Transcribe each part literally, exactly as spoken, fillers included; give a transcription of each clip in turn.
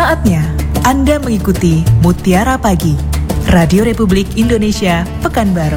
Saatnya Anda mengikuti Mutiara Pagi, Radio Republik Indonesia, Pekanbaru.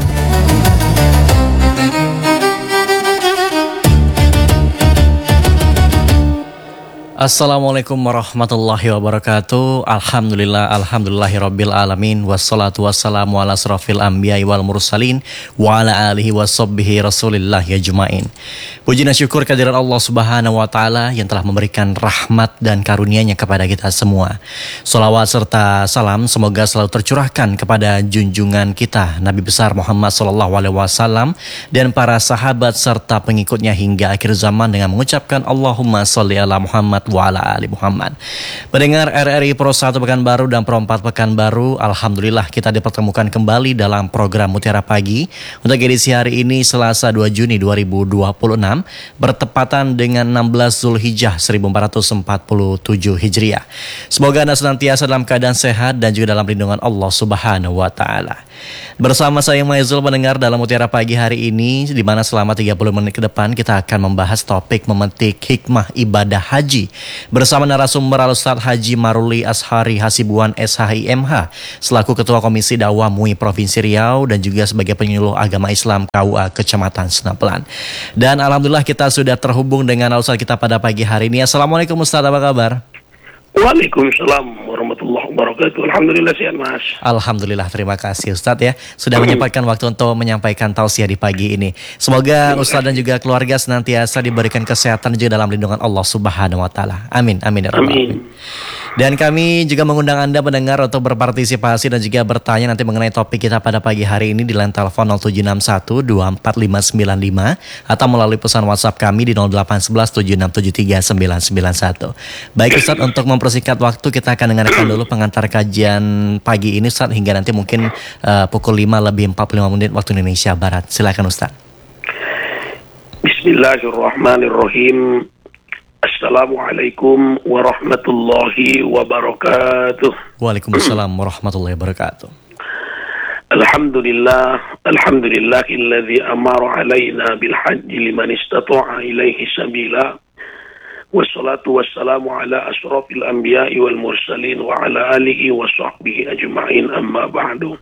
Assalamualaikum warahmatullahi wabarakatuh. Alhamdulillah, alhamdulillahirabbil alamin. Wassalatu wassalamu ala asrofil anbiya'i wal mursalin wa ala alihi washabbihi rasulillah ajmain. Puji dan syukur kehadirat Allah Subhanahu wa taala yang telah memberikan rahmat dan karunia-Nya kepada kita semua. Shalawat serta salam semoga selalu tercurahkan kepada junjungan kita Nabi besar Muhammad sallallahu alaihi wasallam dan para sahabat serta pengikutnya hingga akhir zaman dengan mengucapkan Allahumma sholli ala Muhammad wa ala ali Muhammad. Pendengar R R I Pro satu Pekanbaru dan Pro empat Pekanbaru, alhamdulillah kita dipertemukan kembali dalam program Mutiara Pagi untuk edisi hari ini Selasa dua Juni dua ribu dua puluh enam bertepatan dengan enam belas Zulhijjah seribu empat ratus empat puluh tujuh Hijriah. Semoga Anda senantiasa dalam keadaan sehat dan juga dalam lindungan Allah Subhanahu wa taala. Bersama saya Maizul mendengar dalam Mutiara Pagi hari ini, di mana selama tiga puluh menit ke depan kita akan membahas topik memetik hikmah ibadah haji bersama narasumber Al-Ustaz Haji Maruli Ashari Hasibuan S H I M H selaku Ketua Komisi Dakwah M U I Provinsi Riau dan juga sebagai penyuluh agama Islam K U A Kecamatan Senapelan. Dan alhamdulillah kita sudah terhubung dengan Al-Ustaz kita pada pagi hari ini. Assalamualaikum Ustaz, apa kabar? Waalaikumsalam warahmatullahi wabarakatuh. Alhamdulillah sehat Mas. Alhamdulillah, terima kasih Ustadz ya sudah menyempatkan waktu untuk menyampaikan tausiah di pagi ini. Semoga Ustadz dan juga keluarga senantiasa diberikan kesehatan juga dalam lindungan Allah Subhanahu wa taala. Amin amin ya rabbal alamin. Dan kami juga mengundang Anda mendengar untuk berpartisipasi dan juga bertanya nanti mengenai topik kita pada pagi hari ini di line telepon nol tujuh enam satu dua empat lima sembilan lima atau melalui pesan WhatsApp kami di nol delapan satu satu tujuh enam tujuh tiga sembilan sembilan satu. Baik Ustadz, untuk mempersingkat waktu kita akan dengarkan dulu pengantar kajian pagi ini Ustadz hingga nanti mungkin uh, pukul lima lebih empat puluh lima menit waktu Indonesia Barat. Silakan Ustadz. Bismillahirrahmanirrahim. Assalamualaikum warahmatullahi wabarakatuh. Waalaikumsalam warahmatullahi wabarakatuh. Alhamdulillah, alhamdulillahilladzi amara alaina bil hajji liman istata'a ilaihi sabila. Wassalatu wassalamu ala asrafil anbiya'i wal mursalin wa ala alihi wa sahbihi ajma'in, amma ba'du.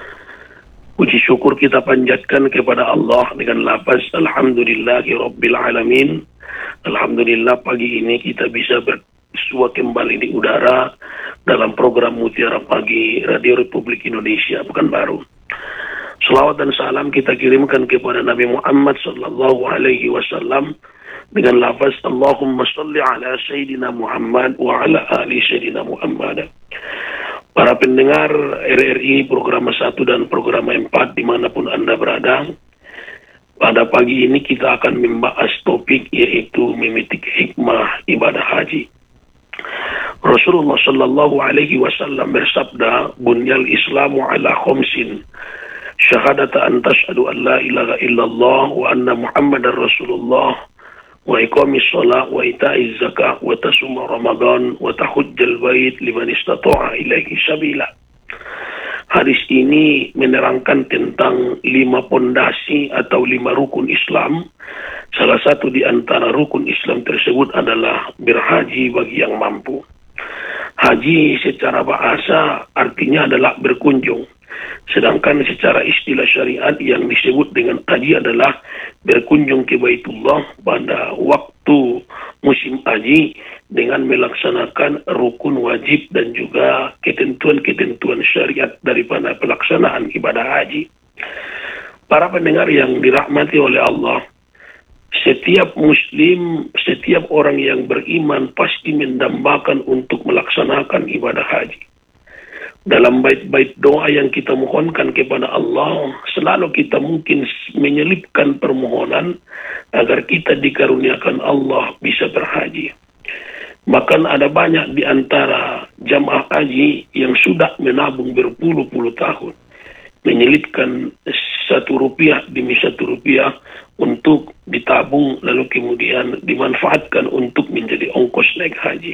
Puji syukur kita panjatkan kepada Allah dengan lafaz Alhamdulillahi Rabbil Alamin. Alhamdulillah pagi ini kita bisa bersua kembali di udara dalam program Mutiara Pagi Radio Republik Indonesia Pekanbaru. Salawat dan salam kita kirimkan kepada Nabi Muhammad sallallahu alaihi wasallam dengan lafaz Allahumma sholli ala Sayyidina Muhammad wa ala ali Sayyidina Muhammad. Para pendengar R R I program satu dan program empat dimanapun Anda berada, pada pagi ini kita akan membahas topik yaitu memetik hikmah ibadah haji. Rasulullah sallallahu alaihi wasallam bersabda, "Bunyal Islamu ala khamsin, syahadata an tashhadu an la ilaha illallah wa anna Muhammadar Rasulullah, wa iqamis shalah wa ita'iz zakah wa tasuma Ramadan wa tahujjal bait liman istata'a ilaihi sabila." Hadis ini menerangkan tentang lima pondasi atau lima rukun Islam. Salah satu di antara rukun Islam tersebut adalah berhaji bagi yang mampu. Haji secara bahasa artinya adalah berkunjung. Sedangkan secara istilah syariat yang disebut dengan haji adalah berkunjung ke Baitullah pada waktu musim haji dengan melaksanakan rukun wajib dan juga ketentuan-ketentuan syariat daripada pelaksanaan ibadah haji. Para pendengar yang dirahmati oleh Allah, setiap muslim, setiap orang yang beriman pasti mendambakan untuk melaksanakan ibadah haji. Dalam bait-bait doa yang kita mohonkan kepada Allah, selalu kita mungkin menyelipkan permohonan agar kita dikaruniakan Allah bisa berhaji. Bahkan ada banyak di antara jamaah haji yang sudah menabung berpuluh-puluh tahun, menyelipkan satu rupiah demi satu rupiah untuk ditabung lalu kemudian dimanfaatkan untuk menjadi ongkos naik haji.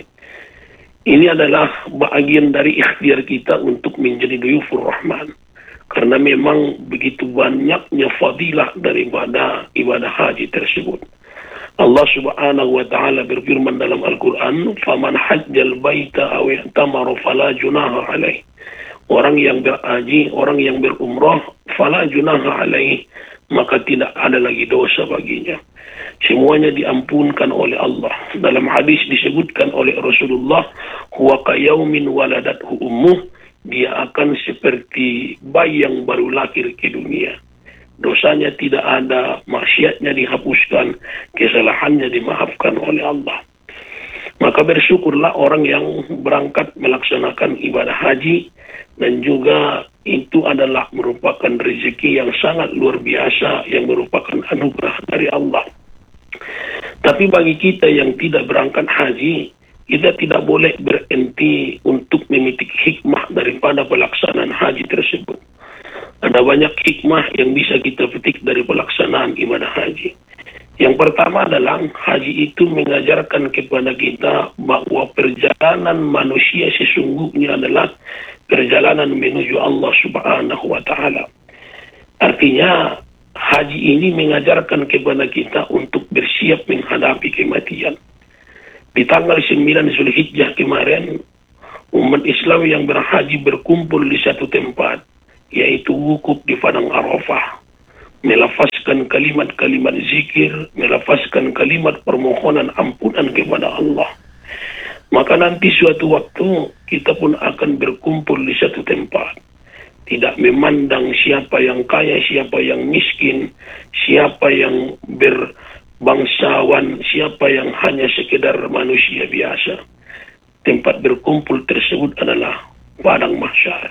Ini adalah bagian dari ikhtiar kita untuk menjadi duyufur rahman. Karena memang begitu banyaknya fadilah daripada ibadah haji tersebut. Allah Subhanahu wa taala berfirman dalam Al-Qur'an, "Faman hajjal baita aw i'tamara fala junaha alaih." Orang yang berhaji, orang yang berumrah, fala junaha alaih, maka tidak ada lagi dosa baginya. Semuanya diampunkan oleh Allah. Dalam hadis disebutkan oleh Rasulullah, "Huwa kayaumin waladathu ummuh." Dia akan seperti bayi yang baru lahir ke dunia. Dosanya tidak ada, maksiatnya dihapuskan, kesalahannya dimaafkan oleh Allah. Maka bersyukurlah orang yang berangkat melaksanakan ibadah haji, dan juga itu adalah merupakan rezeki yang sangat luar biasa, yang merupakan anugerah dari Allah. Tapi bagi kita yang tidak berangkat haji, kita tidak boleh berhenti untuk memitik hikmah daripada pelaksanaan haji tersebut. Ada banyak hikmah yang bisa kita petik dari pelaksanaan ibadah haji. Yang pertama adalah haji itu mengajarkan kepada kita bahwa perjalanan manusia sesungguhnya adalah perjalanan menuju Allah Subhanahu wa taala. Artinya haji ini mengajarkan kepada kita untuk bersiap menghadapi kematian. Di tanggal sembilan Zulhijjah kemarin, umat Islam yang berhaji berkumpul di satu tempat, yaitu wukuf di Padang Arafah, melafazkan kalimat-kalimat zikir, melafazkan kalimat permohonan ampunan kepada Allah. Maka nanti suatu waktu kita pun akan berkumpul di satu tempat, tidak memandang siapa yang kaya, siapa yang miskin, siapa yang berbangsawan, siapa yang hanya sekedar manusia biasa. Tempat berkumpul tersebut adalah Padang Mahsyar.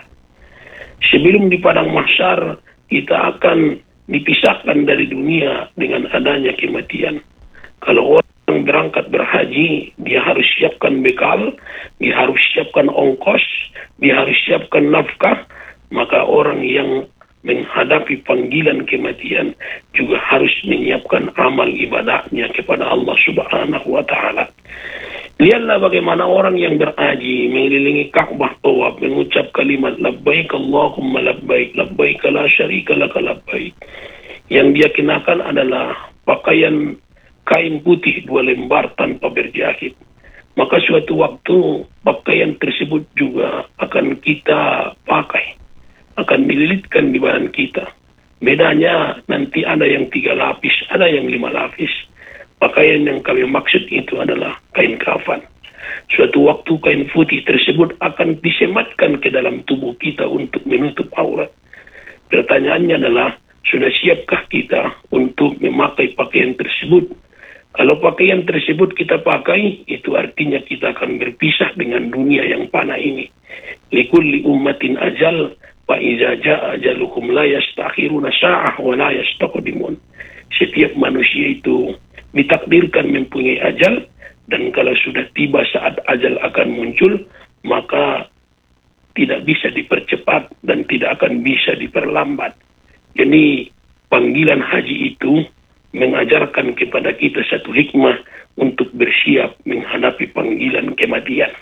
Sebelum di Padang Mahsyar, kita akan dipisahkan dari dunia dengan adanya kematian. Kalau orang berangkat berhaji, dia harus siapkan bekal, dia harus siapkan ongkos, dia harus siapkan nafkah. Maka orang yang menghadapi panggilan kematian juga harus menyiapkan amal ibadahnya kepada Allah Subhanahu wa taala. Lihatlah bagaimana orang yang berhaji mengelilingi Ka'bah tawaf, mengucap kalimat labbaik Allahumma labbaik, labbaik la syarika laka labbaik. Yang dia kenakan adalah pakaian kain putih dua lembar tanpa berjahit. Maka suatu waktu pakaian tersebut juga akan kita pakai, akan dililitkan di badan kita. Bedanya nanti ada yang tiga lapis, ada yang lima lapis. Pakaian yang kami maksud itu adalah kain kafan. Suatu waktu kain putih tersebut akan disematkan ke dalam tubuh kita untuk menutup aurat. Pertanyaannya adalah, sudah siapkah kita untuk memakai pakaian tersebut? Kalau pakaian tersebut kita pakai, itu artinya kita akan berpisah dengan dunia yang panah ini. Likulli ummatin ajal, wa iza ja'a ajaluhum la yastakhiruna sa'ah wa la yastaqdimun. Setiap manusia itu ditakdirkan mempunyai ajal, dan kalau sudah tiba saat ajal akan muncul, maka tidak bisa dipercepat dan tidak akan bisa diperlambat. Jadi panggilan haji itu mengajarkan kepada kita satu hikmah untuk bersiap menghadapi panggilan kematian.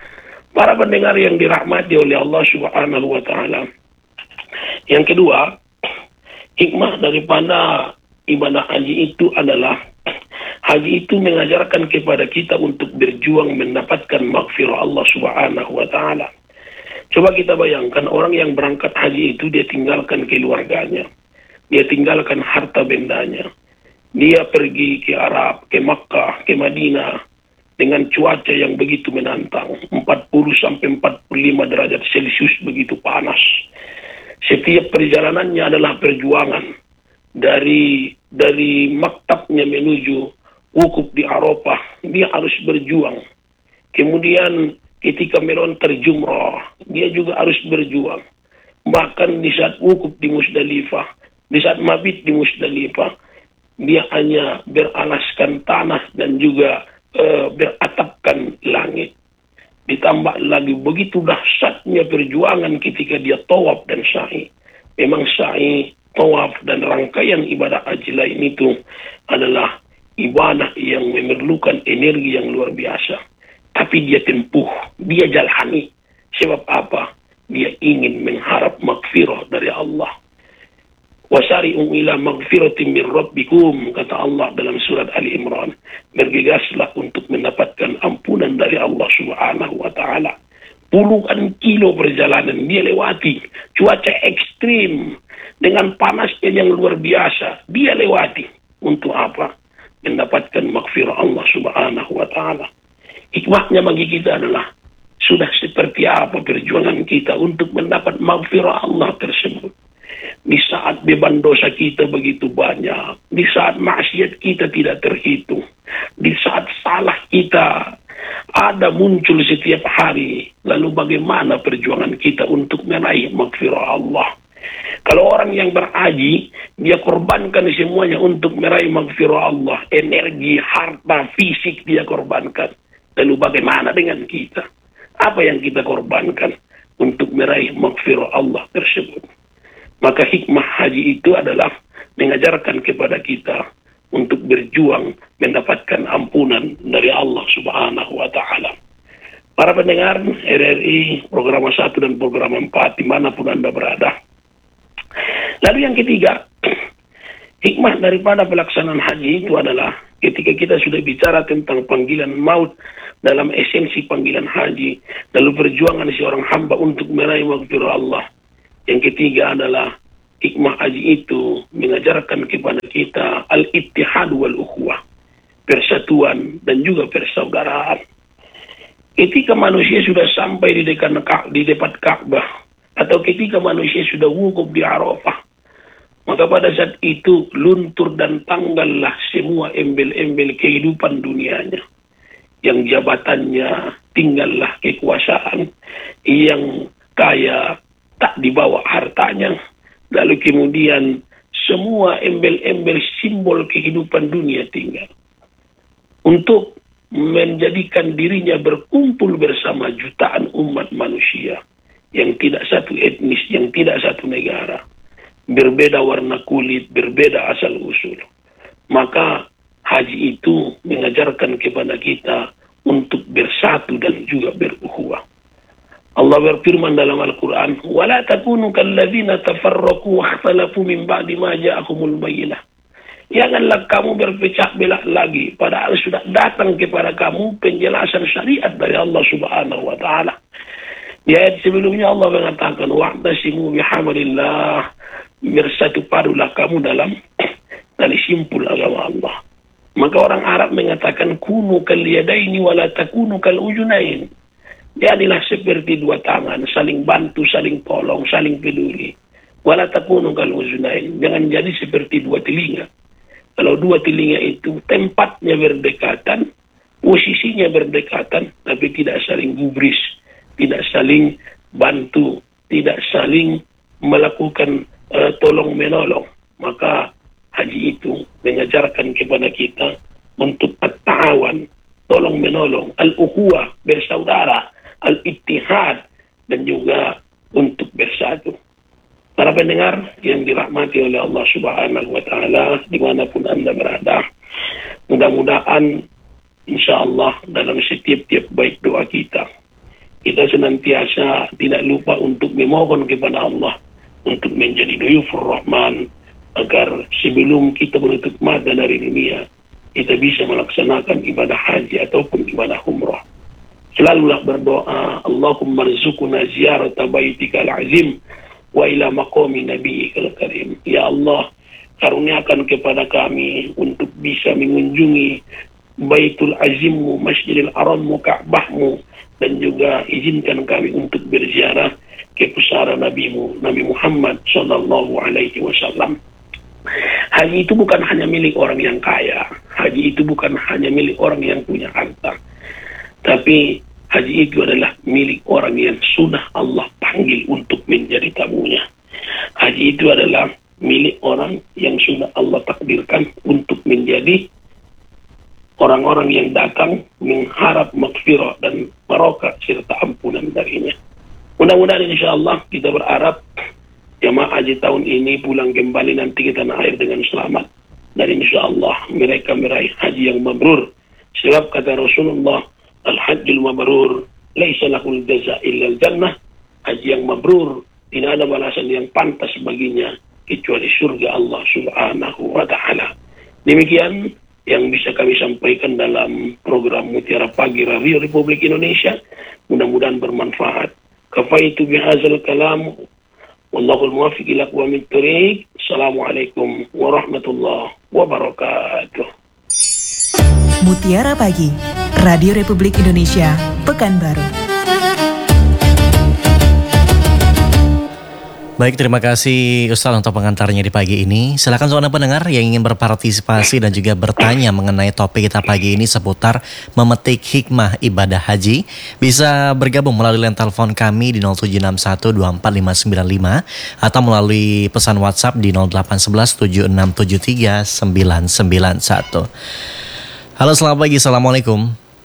Para pendengar yang dirahmati oleh Allah Subhanahu wa taala. Yang kedua, hikmah daripada ibadah haji itu adalah haji itu mengajarkan kepada kita untuk berjuang mendapatkan maghfirah Allah Subhanahu wa taala. Coba kita bayangkan orang yang berangkat haji itu dia tinggalkan keluarganya, dia tinggalkan harta bendanya, dia pergi ke Arab, ke Makkah, ke Madinah dengan cuaca yang begitu menantang, empat puluh sampai empat puluh lima derajat Celcius, begitu panas. Setiap perjalanannya adalah perjuangan. Dari dari maktabnya menuju wukuf di Arafah, dia harus berjuang. Kemudian ketika melontar jumrah, dia juga harus berjuang. Bahkan di saat wukuf di Musdalifah, di saat mabit di Musdalifah, dia hanya beralaskan tanah dan juga uh, beratapkan langit. Ditambah lagi begitu dahsyatnya perjuangan ketika dia tawaf dan sa'i. Memang sa'i, tawaf dan rangkaian ibadah haji lain itu adalah ibadah yang memerlukan energi yang luar biasa. Tapi dia tempuh, dia jalani. Sebab apa? Dia ingin mengharap maghfirah dari Allah. Wasari'u ila magfiratin min rabbikum, kata Allah dalam surat Ali Imran. Bergegaslah untuk mendapatkan ampunan dari Allah Subhanahu wa taala. Puluhan kilo perjalanan dia lewati, cuaca ekstrim dengan panasnya yang luar biasa dia lewati. Untuk apa? Mendapatkan maghfirah Allah Subhanahu wa taala. Hikmahnya bagi kita adalah sudah seperti apa perjuangan kita untuk mendapat maghfirah Allah tersebut. Di saat beban dosa kita begitu banyak, di saat maksiat kita tidak terhitung, di saat salah kita ada muncul setiap hari, lalu bagaimana perjuangan kita untuk meraih maghfirah Allah? Kalau orang yang berhaji, dia korbankan semuanya untuk meraih maghfirah Allah, energi, harta, fisik dia korbankan. Lalu bagaimana dengan kita? Apa yang kita korbankan untuk meraih maghfirah Allah tersebut? Maka hikmah haji itu adalah mengajarkan kepada kita untuk berjuang mendapatkan ampunan dari Allah Subhanahu wa taala. Para pendengar R R I program satu dan program empat dimanapun Anda berada. Lalu yang ketiga, hikmah daripada pelaksanaan haji itu adalah ketika kita sudah bicara tentang panggilan maut dalam esensi panggilan haji, lalu perjuangan seorang hamba untuk meraih maghfirah Allah. Yang ketiga adalah hikmah haji itu mengajarkan kepada kita al-ittihad wal ukhuwah, persatuan dan juga persaudaraan. Ketika manusia sudah sampai di dekat di depan Ka'bah atau ketika manusia sudah wukuf di Arafah, maka pada saat itu luntur dan tanggallah semua embel-embel kehidupan dunianya. Yang jabatannya tinggallah kekuasaan, yang kaya tak dibawa hartanya, lalu kemudian semua embel-embel simbol kehidupan dunia tinggal. Untuk menjadikan dirinya berkumpul bersama jutaan umat manusia yang tidak satu etnis, yang tidak satu negara, berbeda warna kulit, berbeda asal usul. Maka haji itu mengajarkan kepada kita untuk bersatu dan juga berukhuwah. Allah berfirman dalam Al-Quran, وَلَا تَكُونُوا كَالَّذِينَ تَفَرَّقُوا وَاخْتَلَفُوا مِنْ بَعْدِ مَا جَاءَهُمُ الْبَيِّنَةُ. Janganlah kamu berpecah belah lagi, padahal sudah datang kepada kamu penjelasan syariat dari Allah Subhanahu wa taala. Di ayat sebelumnya Allah mengatakan, وَاعْتَصِمُوا بِحَبْلِ اللَّهِ, bersatu padulah kamu dalam tali simpul agama Allah. Maka orang Arab mengatakan, kunu kal yadaini wa la takunu kal ujunain. Jadilah seperti dua tangan, saling bantu, saling tolong, saling peduli. Wala takunu kal ujunain. Jangan jadi seperti dua telinga. Kalau dua telinga itu tempatnya berdekatan, posisinya berdekatan, tapi tidak saling gubris, tidak saling bantu, tidak saling melakukan uh, tolong menolong. Maka haji itu mengajarkan kepada kita untuk at-ta'awan, tolong menolong, al-ukhuwah, bersaudara, al-ittihad, dan juga untuk bersatu. Para pendengar yang dirahmati oleh Allah Subhanahu wa taala dimanapun Anda berada, mudah-mudahan insya Allah dalam setiap-tiap baik doa kita, kita senantiasa tidak lupa untuk memohon kepada Allah untuk menjadi duyufur rahman, agar sebelum kita menutup mata dari dunia, kita bisa melaksanakan ibadah haji ataupun ibadah umrah. Selalulah berdoa, Allahumma rzuqna ziyarata baitikal azim wa ila maqami nabiyyikal karim. Ya Allah, karuniakan kepada kami untuk bisa mengunjungi Baitul Azimmu, Masjidil Harammu, Ka'bahmu, dan juga izinkan kami untuk berziarah ke pusara Nabimu, Nabi Muhammad sallallahu alaihi wasallam. Haji itu bukan hanya milik orang yang kaya, haji itu bukan hanya milik orang yang punya harta, tapi haji itu adalah milik orang yang sudah Allah panggil untuk menjadi tamunya. Haji itu adalah milik orang yang sudah Allah takdirkan untuk menjadi orang-orang yang datang mengharap maghfirah dan barokah serta ampunan darinya. Mudah-mudahan insyaAllah kita berharap jamaah haji tahun ini pulang kembali nanti ke tanah air dengan selamat. Dan insyaAllah mereka meraih haji yang mabrur. Sebab kata Rasulullah, Al-Hajjul Mabrur laisa lahul jaza illa al-jannah. Haji yang mabrur tidak ada balasan yang pantas baginya kecuali surga Allah Subhanahu wa Ta'ala. Demikian yang bisa kami sampaikan dalam program Mutiara Pagi Radio Republik Indonesia. Mudah-mudahan bermanfaat. Kafaitu bihadzal kalam. Wallahul muwaffiq ila aqwamit thoriq. Assalamualaikum warahmatullahi wabarakatuh. Mutiara Pagi, Radio Republik Indonesia, Pekanbaru. Baik, terima kasih Ustaz untuk pengantarnya di pagi ini. Silakan soal pendengar yang ingin berpartisipasi dan juga bertanya mengenai topik kita pagi ini seputar memetik hikmah ibadah haji. Bisa bergabung melalui line telepon kami di nol tujuh enam satu dua empat lima sembilan lima atau melalui pesan WhatsApp di nol delapan satu satu tujuh enam tujuh tiga sembilan sembilan satu. Halo, selamat pagi. Assalamualaikum.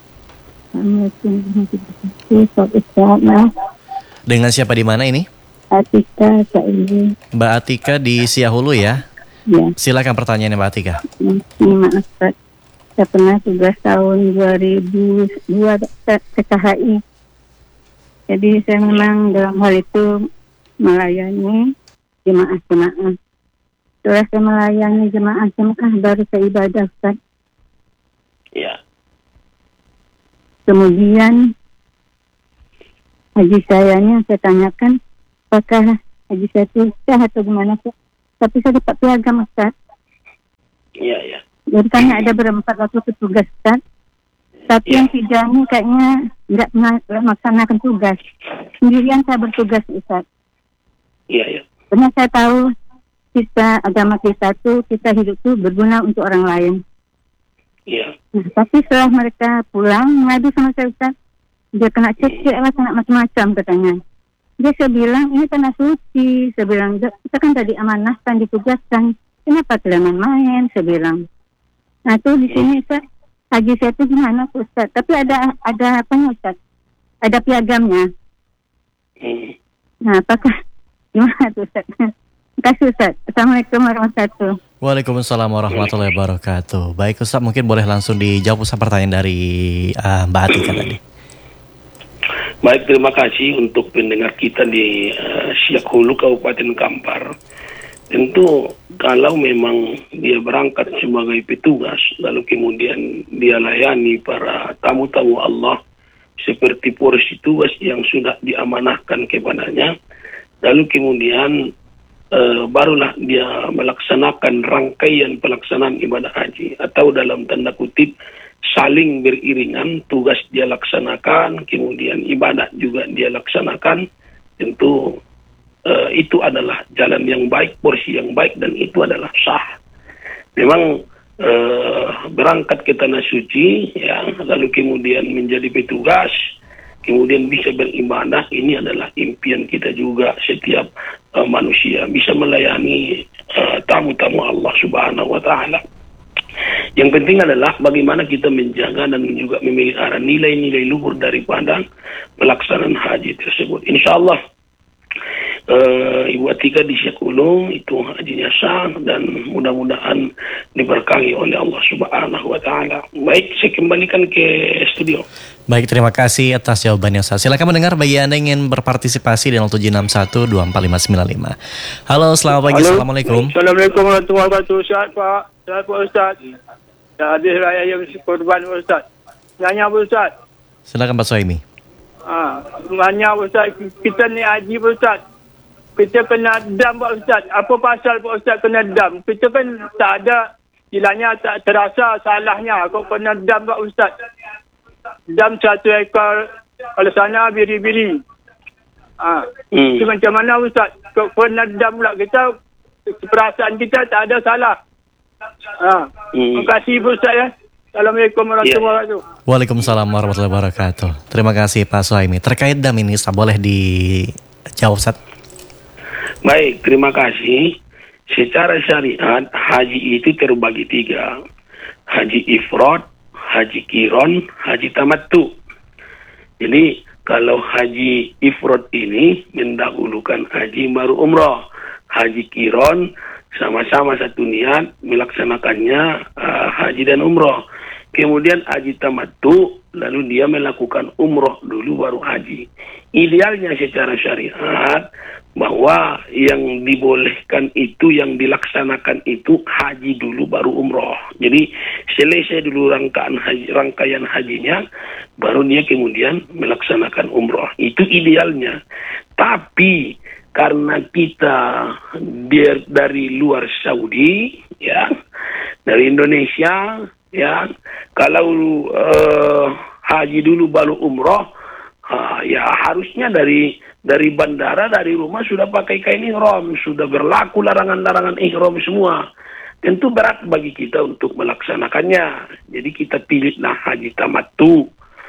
Dengan siapa di mana ini? Atika, Kak Ini. Mbak Atika di Siahulu ya? Ya. Silakan pertanyaannya Mbak Atika. Ini maaf Pak, saya pernah tugas tahun dua ribu dua P K H I. Jadi saya memang dalam hal itu melayani jemaah-jemaah. Setelah saya melayani jemaah-jemaah baru saya ibadah Ustaz. Ya. Kemudian haji sayanya saya tanyakan, apakah haji saya itu sah atau gimana sih? Tapi saya dapat piagam Ustaz. Iya, iya. Jadi tanya ada berempat waktu petugas Ustaz. Tapi Ya. yang tiga ini kayaknya nggak melaksanakan tugas. Sendirian saya bertugas Ustaz. Iya, iya. Karena saya tahu kita, agama kita tuh, kita hidup tuh berguna untuk orang lain. Iya. Nah, tapi setelah mereka pulang, ngadu sama saya Ustaz. Dia kena cek-cek lah, kena macam-macam katanya. Dia saya bilang, ini tanah suci. Saya bilang, kita kan tadi amanahkan, ditugaskan. Kenapa tidak main-main? Saya bilang. Nah, tuh di sini Ustaz, haji saya tuh gimana Ustaz? Tapi ada ada apa Ustaz? Ada piagamnya. Hmm. Nah, apakah gimana tuh Ustaz? Terima kasih Ustaz. Assalamualaikum warahmatullahi wabarakatuh. Waalaikumsalam warahmatullahi wabarakatuh. Baik Ustaz, mungkin boleh langsung dijawab Ustaz pertanyaan dari uh, Mbak Atika tadi. Baik, terima kasih untuk pendengar kita di uh, Siakhulu, Kabupaten Kampar. Tentu kalau memang dia berangkat sebagai petugas, lalu kemudian dia layani para tamu-tamu Allah seperti porsi tugas yang sudah diamanahkan kepadanya, lalu kemudian uh, barulah dia melaksanakan rangkaian pelaksanaan ibadah haji, atau dalam tanda kutip saling beriringan, tugas dia laksanakan, kemudian ibadah juga dia laksanakan. Tentu uh, itu adalah jalan yang baik, porsi yang baik, dan itu adalah sah. Memang uh, berangkat ke tanah suci, ya, lalu kemudian menjadi petugas, kemudian bisa beribadah, ini adalah impian kita juga. Setiap uh, manusia bisa melayani uh, tamu-tamu Allah Subhanahu wa Ta'ala. Yang penting adalah bagaimana kita menjaga dan juga memelihara nilai-nilai luhur daripada pelaksanaan haji tersebut. Insya Allah uh, Ibu Atika di Siakhulu itu hajinya sah dan mudah-mudahan diberkahi oleh Allah Subhanahu wa Ta'ala. Baik, saya kembalikan ke studio. Baik, terima kasih atas jawabannya Ustaz. Silakan mendengar bagi Anda yang ingin berpartisipasi di nol tujuh enam satu dua empat lima sembilan lima. Halo, selamat pagi. Halo. Assalamualaikum. Assalamualaikum warahmatullahi wabarakatuh. Ustaz Pak. Ustaz Pak Ustaz. Ya, hadis raya yang korban Ustaz. Nanya Ustaz. Silakan Pak Suhaimi. Ah, nanya Ustaz, kita ni haji Ustaz. Kita kena dam Pak Ustaz. Apa pasal Pak Ustaz kena dam? Kita kan tak ada, istilahnya tak terasa salahnya kau kena dam Pak Ustaz. Dam satu ekor kalau sana biri-biri. Ah, Hmm. itu macam mana Ustaz? Kau kena dam pula, kita perasaan kita tak ada salah. Ah, Hmm. terima kasih Ustaz ya. Assalamualaikum warahmatullahi wabarakatuh. Waalaikumsalam warahmatullahi wabarakatuh. Terima kasih Pak Suhaimi. Terkait dam ini Ustaz, boleh dijawab Ustaz? Baik, terima kasih. Secara syariat, haji itu terbagi tiga. Haji ifrad, haji kiron, haji tamattu. Jadi, kalau haji ifrad ini mendahulukan haji baru umrah. Haji kiron sama-sama satu niat melaksanakannya uh, haji dan umrah. Kemudian haji tamattu lalu dia melakukan umroh dulu baru haji. Idealnya secara syariat bahwa yang dibolehkan itu, yang dilaksanakan itu haji dulu baru umroh. Jadi selesai dulu rangkaian haji, rangkaian hajinya, baru dia kemudian melaksanakan umroh. Itu idealnya. Tapi karena kita dia dari luar Saudi, ya, dari Indonesia, ya, kalau uh, haji dulu baru umroh, uh, ya harusnya dari dari bandara, dari rumah sudah pakai kain ihram, sudah berlaku larangan-larangan ihram semua. Tentu berat bagi kita untuk melaksanakannya. Jadi kita pilihlah haji tamattu,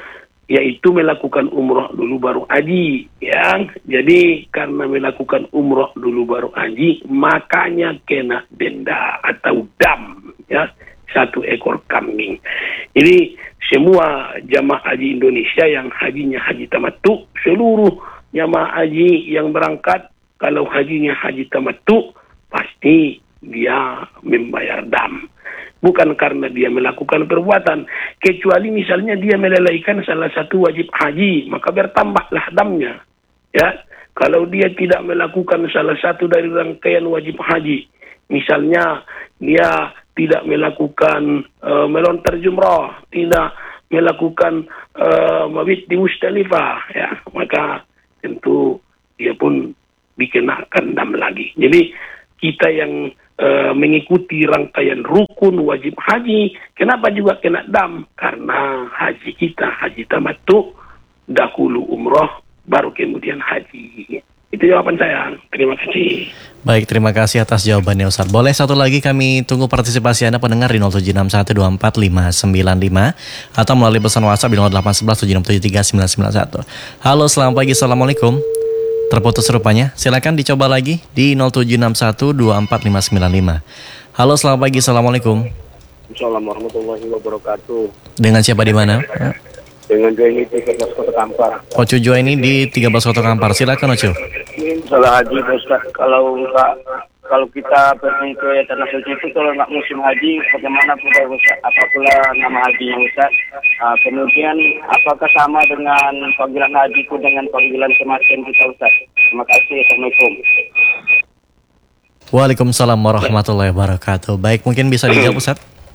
yaitu melakukan umroh dulu baru haji, ya. Jadi karena melakukan umroh dulu baru haji, makanya kena denda atau dam, ya, satu ekor kambing. Jadi semua jamaah haji Indonesia yang hajinya haji tamattu, seluruh jamaah haji yang berangkat kalau hajinya haji tamattu, pasti dia membayar dam. Bukan karena dia melakukan perbuatan, kecuali misalnya dia melalaikan salah satu wajib haji, maka bertambahlah damnya. Ya, kalau dia tidak melakukan salah satu dari rangkaian wajib haji, misalnya dia tidak melakukan uh, melontar jumrah, tidak melakukan uh, mabit di Musdalifah, ya, maka tentu dia pun dikenakan dam lagi. Jadi kita yang uh, mengikuti rangkaian rukun wajib haji, kenapa juga kena dam? Karena haji kita haji tamattu, dahulu umroh, baru kemudian haji. Itu jawaban saya. Terima kasih. Baik, terima kasih atas jawabannya Ustaz. Boleh satu lagi kami tunggu partisipasi Anda pendengar di nol tujuh enam satu dua empat lima sembilan lima atau melalui pesan WhatsApp di nol delapan satu satu tujuh enam tujuh tiga sembilan sembilan satu. Halo, selamat pagi. Assalamualaikum. Terputus rupanya. Silakan dicoba lagi di nol tujuh enam satu dua empat lima sembilan lima. Halo, selamat pagi. Assalamualaikum. Assalamualaikum warahmatullahi wabarakatuh. Dengan siapa di mana? Dengan Joini di tiga belas Kota Kampar. Ocu Joini di tiga belas Kota Kampar. Silakan Ocu. Salah haji Ustaz, kalau enggak, kalau kita pergi ke tanah suci itu kalau enggak musim haji, bagaimana pula Ustaz? Apa pula nama hajinya Ustaz? Uh, kemudian apakah sama dengan panggilan haji itu dengan panggilan kematian kita Ustaz? Terima kasih. Assalamualaikum. Waalaikumsalam warahmatullahi wabarakatuh. Baik, mungkin bisa dijawab Ustaz.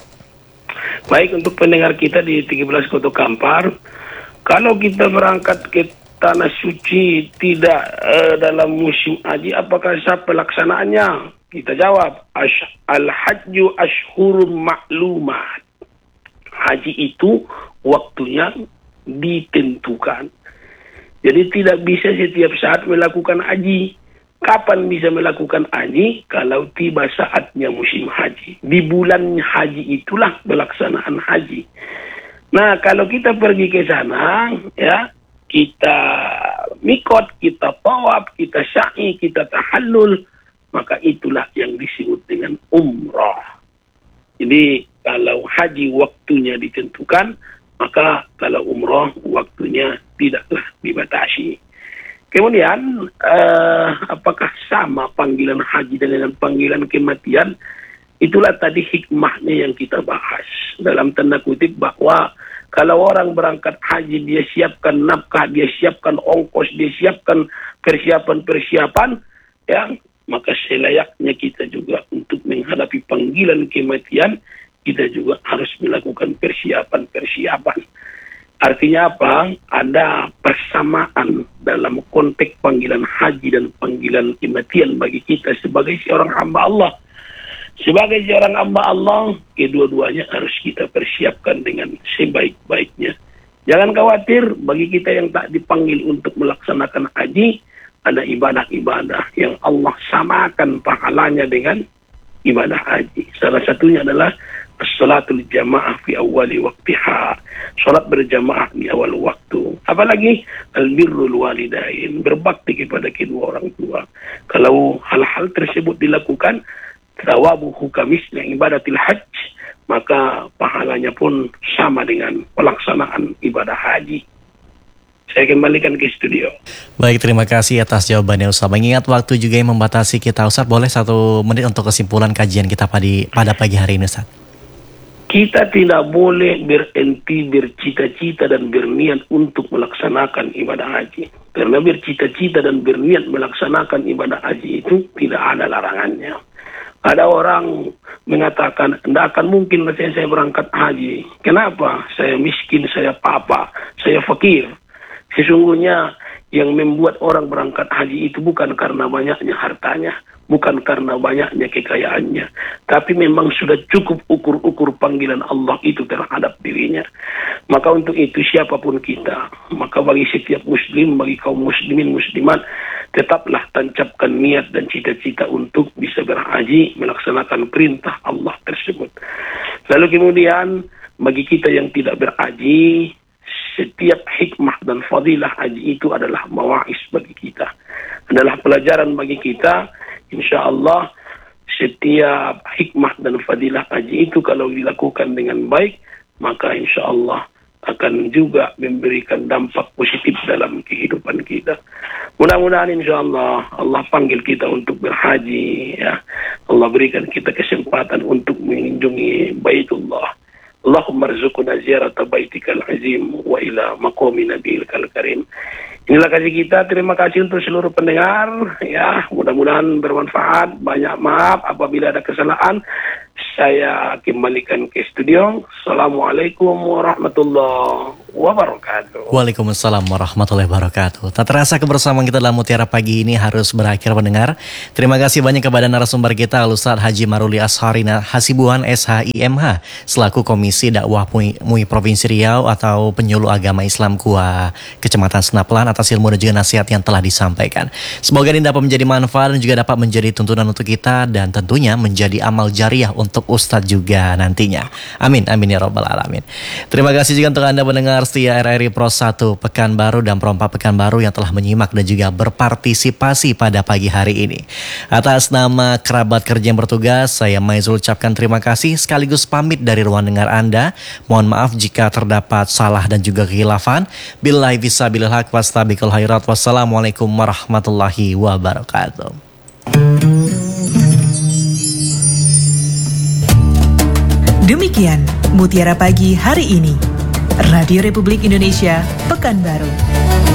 Baik, untuk pendengar kita di tiga belas Kota Kampar, kalau kita berangkat ke tanah suci tidak uh, dalam musim haji, apakah sah pelaksanaannya? Kita jawab, al-hajju ashhurun ma'lumat. Haji itu waktunya ditentukan. Jadi tidak bisa setiap saat melakukan haji. Kapan bisa melakukan haji? Kalau tiba saatnya musim haji. Di bulan haji itulah pelaksanaan haji. Nah, kalau kita pergi ke sana, ya, kita mikot, kita tawaf, kita sa'i, kita tahallul, maka itulah yang disebut dengan umrah. Jadi kalau haji waktunya ditentukan, maka kalau umrah waktunya tidaklah dibatasi. Kemudian, uh, apakah sama panggilan haji dengan panggilan kematian? Itulah tadi hikmahnya yang kita bahas. Dalam tanda kutip bahwa kalau orang berangkat haji, dia siapkan nafkah, dia siapkan ongkos, dia siapkan persiapan-persiapan, ya, maka selayaknya kita juga untuk menghadapi panggilan kematian, kita juga harus melakukan persiapan-persiapan. Artinya apa? Ada persamaan dalam konteks panggilan haji dan panggilan kematian bagi kita sebagai seorang hamba Allah. Sebagai seorang hamba Allah, kedua-duanya harus kita persiapkan dengan sebaik-baiknya. Jangan khawatir, bagi kita yang tak dipanggil untuk melaksanakan haji, ada ibadah-ibadah yang Allah samakan pahalanya dengan ibadah haji. Salah satunya adalah as-salatul jamaah fi awali waqtiha. Salat berjamaah di awal waktu. Apalagi al-birrul walidain, berbakti kepada kedua orang tua. Kalau hal-hal tersebut dilakukan, thawabuhu kamisli ibadatil hajj, maka pahalanya pun sama dengan pelaksanaan ibadah haji. Saya kembalikan ke studio. Baik, terima kasih atas jawabannya Ustaz. Mengingat waktu juga yang membatasi kita Ustaz, boleh satu menit untuk kesimpulan kajian kita pada, pada pagi hari ini Ustaz? Kita tidak boleh berhenti bercita-cita dan berniat untuk melaksanakan ibadah haji. Karena bercita-cita dan berniat melaksanakan ibadah haji itu tidak ada larangannya. Ada orang mengatakan, tidak akan mungkin saya, saya berangkat haji. Kenapa? Saya miskin, saya papa, saya fakir. Sesungguhnya yang membuat orang berangkat haji itu bukan karena banyaknya hartanya, bukan karena banyaknya kekayaannya, tapi memang sudah cukup ukur-ukur panggilan Allah itu terhadap dirinya. Maka untuk itu siapapun kita, maka bagi setiap muslim, bagi kaum muslimin muslimat, tetaplah tancapkan niat dan cita-cita untuk bisa berhaji, melaksanakan perintah Allah tersebut. Lalu kemudian bagi kita yang tidak berhaji, setiap hikmah dan fadilah haji itu adalah mawa'is bagi kita, adalah pelajaran bagi kita. Insya Allah setiap hikmah dan fadilah haji itu kalau dilakukan dengan baik, maka insya Allah akan juga memberikan dampak positif dalam kehidupan kita. Mudah-mudahan insya Allah Allah panggil kita untuk berhaji, ya. Allah berikan kita kesempatan untuk mengunjungi Baitullah. Allahumma rzuqna ziyarata baitikal azim wa ila maqami nabiyikal karim. Inilah kasih kita. Terima kasih untuk seluruh pendengar, ya. Mudah-mudahan bermanfaat. Banyak maaf apabila ada kesalahan. Saya kembalikan ke studio. Assalamualaikum warahmatullahi wabarakatuh. Waalaikumsalam warahmatullahi wabarakatuh. Tak terasa kebersamaan kita dalam Mutiara Pagi ini harus berakhir, pendengar. Terima kasih banyak kepada narasumber kita, Ustadz Haji Maruli Asharina Hasibuan S H I M H selaku Komisi Dakwah M U I, M U I Provinsi Riau atau Penyuluh Agama Islam K U A Kecamatan Senaplan atas ilmu dan juga nasihat yang telah disampaikan. Semoga ini dapat menjadi manfaat dan juga dapat menjadi tuntunan untuk kita dan tentunya menjadi amal jariah untuk Ustadz juga nantinya. Amin, amin ya rabbal alamin. Terima kasih juga untuk Anda pendengar setia R R I Pro satu Pekanbaru dan Pro empat Pekanbaru yang telah menyimak dan juga berpartisipasi pada pagi hari ini. Atas nama kerabat kerja yang bertugas, saya Maizul ucapkan terima kasih sekaligus pamit dari ruang dengar Anda. Mohon maaf jika terdapat salah dan juga khilafan. Billahi fisabilil haq wastabiqul khairat. Wassalamualaikum warahmatullahi wabarakatuh. Demikian Mutiara Pagi hari ini. Radio Republik Indonesia, Pekanbaru.